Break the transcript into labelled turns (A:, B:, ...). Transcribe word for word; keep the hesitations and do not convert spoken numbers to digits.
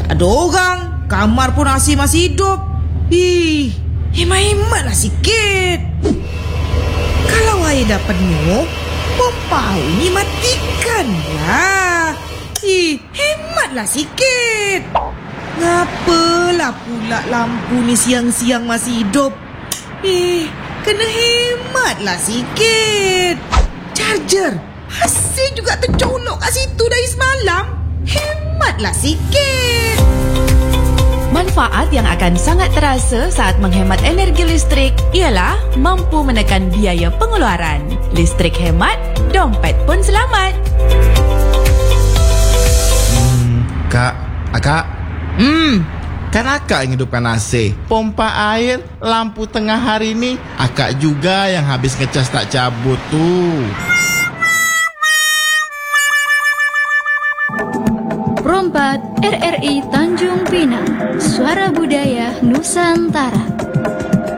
A: Tak ada orang, kamar pun A C masih hidup. Ih, hemat-hematlah sikit. Kalau air dah penuh, pompa air ni matikanlah. Ih, hematlah sikit. Ngapalah pula lampu ni siang-siang masih hidup? Eh, kena hematlah sikit. Charger, asyik juga tercolok kat situ dari semalam. Hematlah sikit.
B: Manfaat yang akan sangat terasa saat menghemat energi listrik ialah mampu menekan biaya pengeluaran. Listrik hemat, dompet pun selamat.
C: Hmm, Kak, Akak.
A: Hmm,
C: Kan akak yang hidupkan A C, pompa air, lampu tengah hari ni akak juga yang habis ngecas tak cabut tu.
D: Rompat R R I Tanjung Pinang, Suara Budaya Nusantara.